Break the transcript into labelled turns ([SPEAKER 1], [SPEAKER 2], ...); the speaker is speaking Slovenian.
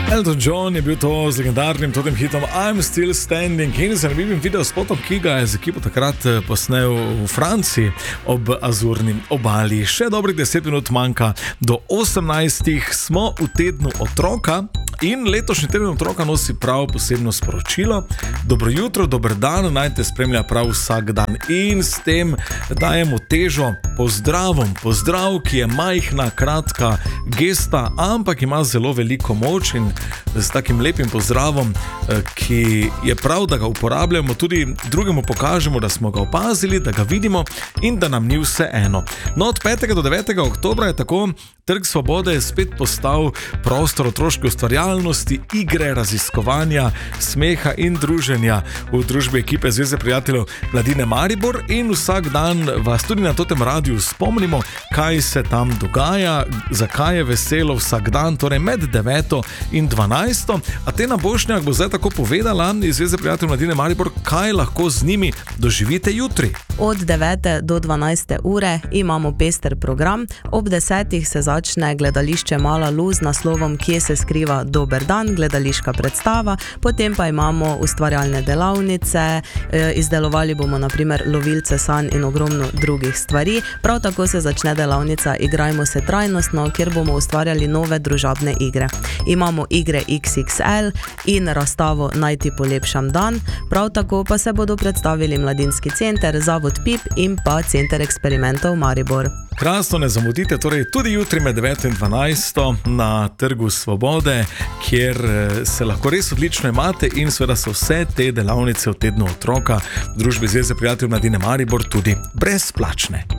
[SPEAKER 1] Elton John je bil to z legendarnim totem hitom I'm Still Standing in zanimivim videospotom, ki ga je z ekipo takrat posnel v Franciji ob Azurni obali. Še dobrih 10 minut manjka do 18. Smo v tednu otroka in letošnji teden otroka nosi prav posebno sporočilo. Dobro jutro, dober dan, naj te spremlja prav vsak dan. In s tem dajemo težo pozdravom. Pozdrav, ki je majhna, kratka gesta, ampak ima zelo veliko moč in s takim lepim pozdravom, ki je prav, da ga uporabljamo, tudi drugemu pokažemo, da smo ga opazili, da ga vidimo in da nam ni vse eno. No, od 5. do 9. oktobra je tako Trg Svobode spet postal prostor otroške ustvarjalnosti, igre, raziskovanja, smeha in druženja v družbi ekipe Zveze prijateljev Mladine Maribor in vsak dan vas tudi na totem radiju spomnimo, kaj se tam dogaja, zakaj je veselo vsak dan, torej med 9. in 12. Atena Bošnjak bo zdaj tako povedala iz Zveze prijateljev Mladine Maribor, kaj lahko z njimi doživite jutri.
[SPEAKER 2] Od 9. do 12. ure imamo pester program, ob 10. se začne gledališče Mala Luz z naslovom Kje se skriva dober dan, gledališka predstava, potem pa imamo ustvarjalne delavnice, izdelovali bomo na primer lovilce sanj in ogromno drugih stvari, prav tako se začne delavnica Igrajmo se trajnostno, kjer bomo ustvarjali nove družabne igre. Imamo igre XXL in razstavo Naj ti polepšam dan, prav tako pa se bodo predstavili Mladinski center, Zavod PIP in pa Center eksperimentov Maribor.
[SPEAKER 1] Krasno, ne zamudite, torej tudi jutri med 9. in 12. na Trgu Svobode, kjer se lahko res odlično imate in seveda so vse te delavnice v tednu otroka v družbi Zveze prijateljev Mladine Maribor tudi brezplačne.